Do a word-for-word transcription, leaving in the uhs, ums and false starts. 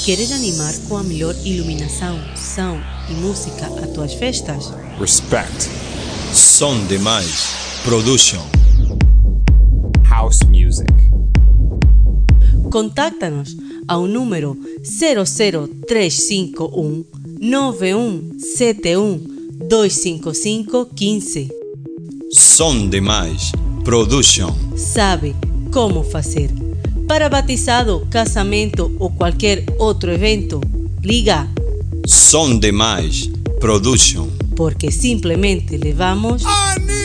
Queres animar com a melhor iluminação, som e música a tuas festas? Respect. Som Demais Production. House Music. Contacta-nos ao número zero zero três cinco um nove um sete um dois cinco cinco um cinco. Som Demais Production. Sabe como fazer. Para batizado, casamento ou qualquer outro evento, liga Som Demais Production. porque simplesmente levamos Anima!